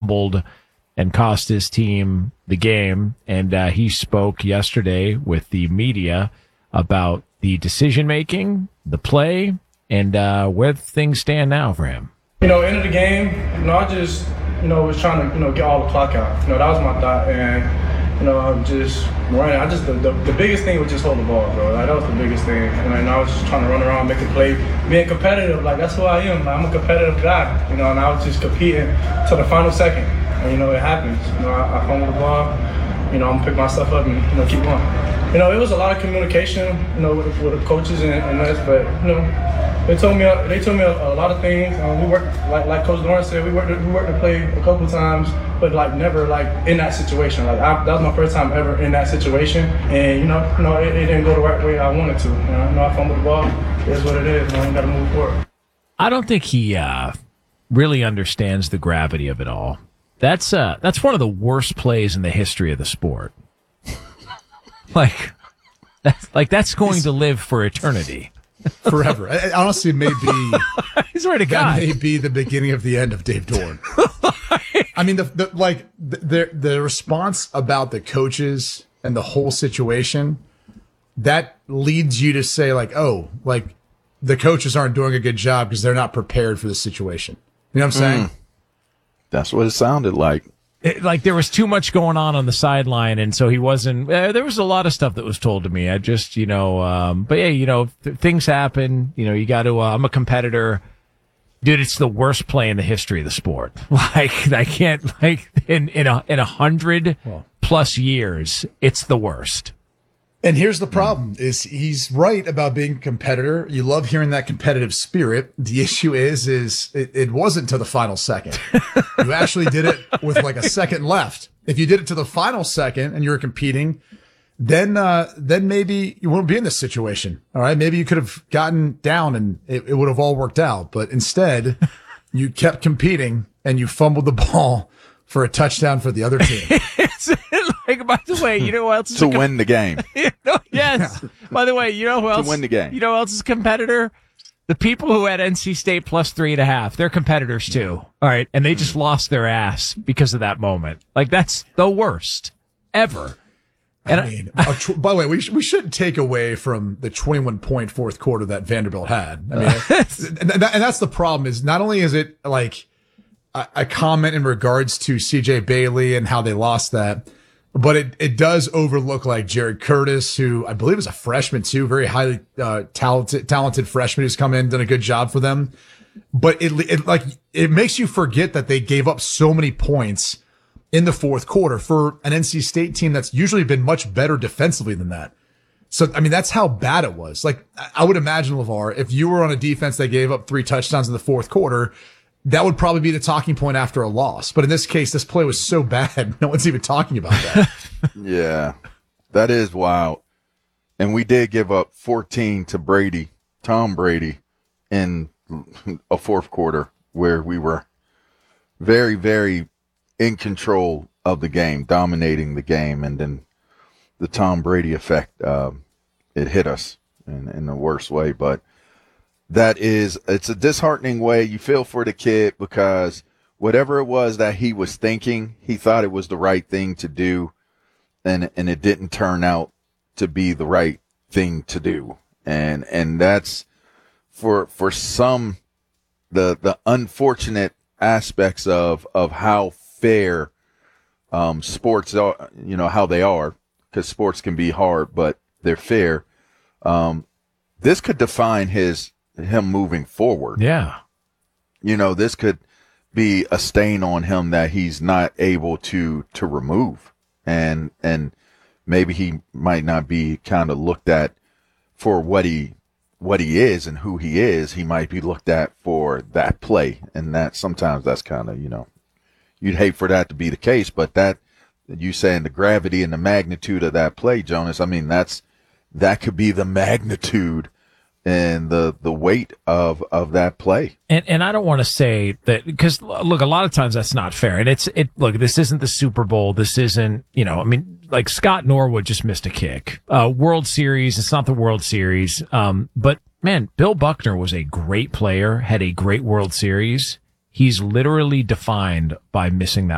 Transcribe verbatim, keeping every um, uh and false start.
fumbled and cost his team the game. And uh, he spoke yesterday with the media about the decision-making, the play, and uh, where things stand now for him. You know, end of the game, you know, I just, you know, was trying to, you know, get all the clock out. You know, that was my thought. And, you know, I'm just running. I just, the, the, the biggest thing was just hold the ball, bro. Like, that was the biggest thing. And, and I was just trying to run around, make a play, being competitive. Like, that's who I am. Like, I'm a competitive guy, you know, and I was just competing to the final second. And, you know, it happens. You know, I, I fumbled the ball. You know, I'm going to pick myself up and, you know, keep going. You know, it was a lot of communication, you know, with, with the coaches and, and us, but, you know, they told me they told me a, a lot of things. Um, we worked, like like Coach Lawrence said, we worked we worked to play a couple times, but like never like in that situation. Like I, that was my first time ever in that situation, and you know, you know, it, it didn't go the right way I wanted to. You know, you know I fumbled the ball. It's what it is. Man. We got to move forward. I don't think he uh, really understands the gravity of it all. That's uh, that's one of the worst plays in the history of the sport. like, that's like that's going He's, to live for eternity. Forever. I, honestly, may be. He's right to God. That may be the beginning of the end of Dave Doeren. I mean, the, the like the the response about the coaches and the whole situation that leads you to say like, oh, like the coaches aren't doing a good job because they're not prepared for the situation. You know what I'm saying? Mm. That's what it sounded like. It, like there was too much going on on the sideline, and so he wasn't. Uh, there was a lot of stuff that was told to me. I just, you know, um, but yeah, you know, th- things happen. You know, you got to. Uh, I'm a competitor, dude. It's the worst play in the history of the sport. Like I can't, like in in a in a hundred well, plus years, it's the worst. And here's the problem: is he's right about being a competitor. You love hearing that competitive spirit. The issue is, is it, it wasn't to the final second. You actually did it with like a second left. If you did it to the final second and you were competing, then uh, then maybe you wouldn't be in this situation. All right, maybe you could have gotten down and it, it would have all worked out. But instead, you kept competing and you fumbled the ball for a touchdown for the other team. Like, by the way, you know who else is to a com- win the game? you know, yes. By the way, you know who else? To win the game. You know who else is a competitor? The people who had N C State plus three and a half. They're competitors too. All right, and they just lost their ass because of that moment. Like that's the worst ever. And I mean, I, tw- by the way, we sh- we shouldn't take away from the twenty-one point fourth quarter that Vanderbilt had. I mean, and, that, and that's the problem. Is not only is it like a, a comment in regards to C J Bailey and how they lost that. But it, it does overlook like Jared Curtis, who I believe is a freshman too, very highly uh, talented talented freshman who's come in, done a good job for them. But it, it like it makes you forget that they gave up so many points in the fourth quarter for an N C State team that's usually been much better defensively than that. So I mean that's how bad it was. Like I would imagine, LeVar, if you were on a defense that gave up three touchdowns in the fourth quarter, that would probably be the talking point after a loss. But in this case, this play was so bad, no one's even talking about that. Yeah, that is wild. And we did give up fourteen to Brady, Tom Brady, in a fourth quarter where we were very, very in control of the game, dominating the game. And then the Tom Brady effect, uh, it hit us in, in the worst way. But that is, it's a disheartening way. You feel for the kid because whatever it was that he was thinking, he thought it was the right thing to do, and and it didn't turn out to be the right thing to do. And and that's for for some the the unfortunate aspects of of how fair um, sports are, you know, how they are, because sports can be hard, but they're fair. Um, this could define his. him moving forward. Yeah. You know, this could be a stain on him that he's not able to, to remove. And, and maybe he might not be kind of looked at for what he, what he is and who he is. He might be looked at for that play. And that sometimes that's kind of, you know, you'd hate for that to be the case, but that you saying the gravity and the magnitude of that play, Jonas, I mean, that's, that could be the magnitude and the the weight of of that play. And and I don't want to say that because look, a lot of times that's not fair. And it's it look, this isn't the Super Bowl. This isn't, you know, I mean, like Scott Norwood just missed a kick. Uh, World Series, it's not the World Series. Um, but man, Bill Buckner was a great player, had a great World Series. He's literally defined by missing that